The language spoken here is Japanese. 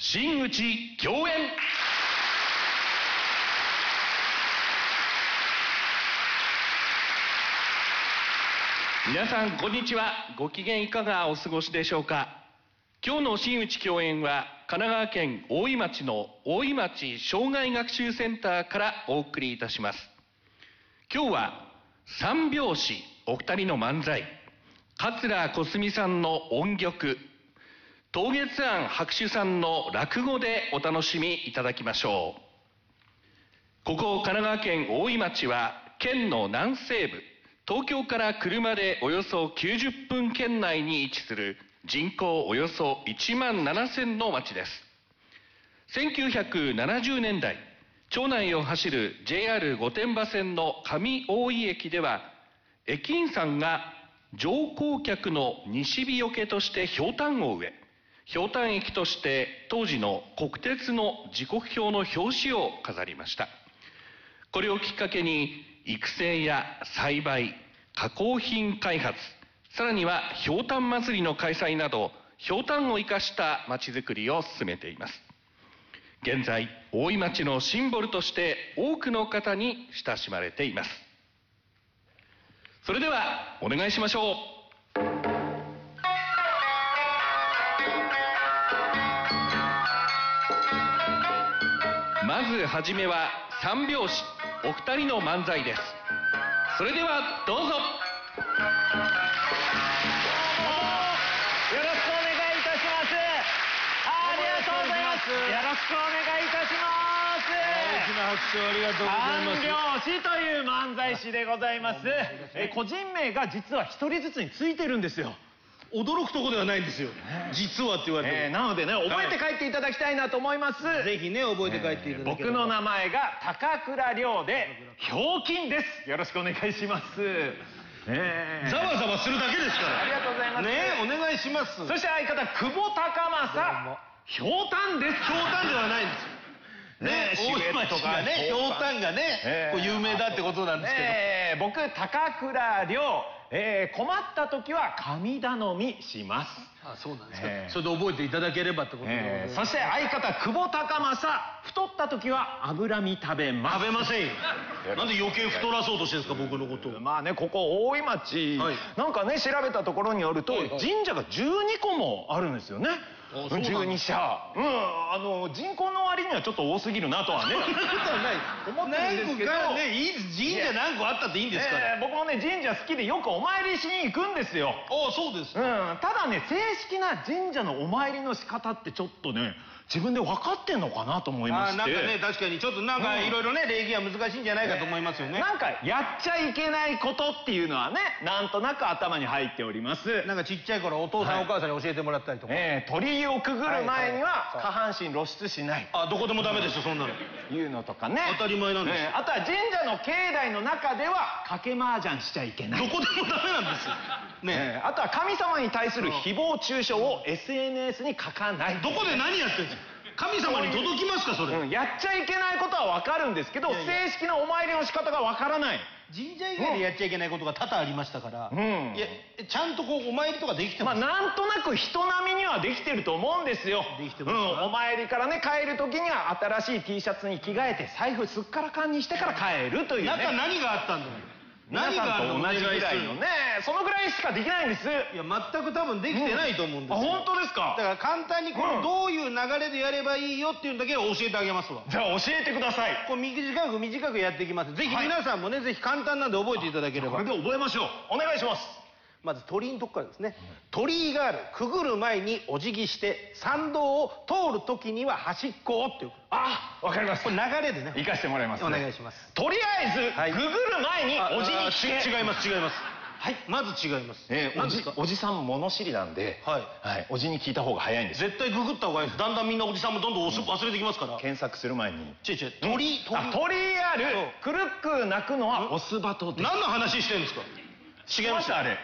真打ち共演。皆さんこんにちは。ご機嫌いかがお過ごしでしょうか。今日の真打ち共演は神奈川県大井町の大井町障害学習センターからお送りいたします。今日は三拍子お二人の漫才、桂小澄さんの音曲、東月庵白秋さんの落語でお楽しみいただきましょう。ここ神奈川県大井町は県の南西部、東京から車でおよそ90分圏内に位置する人口およそ1万7000の町です。1970年代、町内を走る JR 御殿場線の上大井駅では、駅員さんが乗降客の西日よけとしてひょうたんを植え、ひょうたん駅として当時の国鉄の時刻表の表紙を飾りました。これをきっかけに育成や栽培、加工品開発、さらにはひょうたん祭りの開催など、ひょうたんを生かした町づくりを進めています。現在、大井町のシンボルとして多くの方に親しまれています。それではお願いしましょう。まずはじめは三拍子お二人の漫才です。それではどうぞ。 よろしくお願いいたします。ありがとうございます。よろしくお願いいたします。 大きな拍手をありがとうございます。 三拍子という漫才師でございます。個人名が実は一人ずつについてるんですよ。 驚くとこではないんですよ。実はって言われてなのでね、覚えて帰っていただきたいなと思います。 ぜひね、覚えて帰っていただければ。 僕の名前が高倉涼で、ひょうきんです。よろしくお願いします。 ざわざわするだけですから。 ありがとうございます。 ね、お願いします。 そして相方、久保孝正、ひょうたんです。 ひょうたんではないんですよ。ね、大井町がね、ひょうたんがね、有名だってことなんですけど。 僕、高倉涼、困った時は神頼みします。 あ、そうなんですか。それで覚えていただければってことで。 そして相方、久保孝正、太った時は脂身食べます。 食べませんよ。なんで余計太らそうとしてるんですか、僕のことを。 まあね、ここ大井町、なんかね、調べたところによると、神社が12個もあるんですよね。12社。人口の割にはちょっと多すぎるなとはね。思ってるんですけど。 神社何個あったっていいんですから。 僕もね、神社好きでよくお参りしに行くんですよ。 ああ、そうです。 ただね、正式な神社のお参りの仕方ってちょっとね、自分で分かってんのかなと思いまして。 なんかね、確かにちょっとなんかいろいろね、礼儀は難しいんじゃないかと思いますよね。 なんかやっちゃいけないことっていうのはね、なんとなく頭に入っております。 なんかちっちゃい頃お父さんお母さんに教えてもらったりとか。 鳥居をくぐる前には下半身露出しない。 あ、どこでもダメですよ、そんなの。 いうのとかね。 当たり前なんです。 あとは神社の境内の中では賭け麻雀しちゃいけない。 どこでもダメなんですよ。 ね。あとは神様に対する誹謗中傷を SNS に書かない。 どこで何やってるんですか。神様に届きますか、それ。 やっちゃいけないことは分かるんですけど、正式なお参りの仕方が分からない。 神社以外でやっちゃいけないことが多々ありましたから、いや、ちゃんとこうお参りとかできてます。 なんとなく人並みにはできてると思うんですよ。 できてます。 お参りからね、帰る時には新しい T シャツに着替えて、財布すっからかんにしてから帰るというね。 中何があったんだよ。 皆さんと同じぐらいのね、そのぐらいしかできないんです。 いや、全く多分できてないと思うんですよ。 本当ですか。 だから簡単にこのどういう流れでやればいいよっていうのだけは教えてあげますわ。 じゃあ教えてください。 これ短くやっていきます。ぜひ皆さんもね、ぜひ簡単なんで覚えていただければ。 これで覚えましょう。お願いします。 まず鳥居のとこからですね。鳥居がある、くぐる前にお辞儀して参道を通る時には端っこをっていう。 あ、わかります。 これ流れでね、 行かしてもらいます。 お願いします。 とりあえずくぐる前にお辞儀して。 違います。はい、まず違います。 おじさん物知りなんで、おじに聞いた方が早いんです。 絶対ググった方がいいです。だんだんみんなおじさんもどんどん忘れてきますから。 検索する前に。 鳥居ある、くるっく鳴くのはオスバトです。 何の話してるんですか。 違いました、あれ。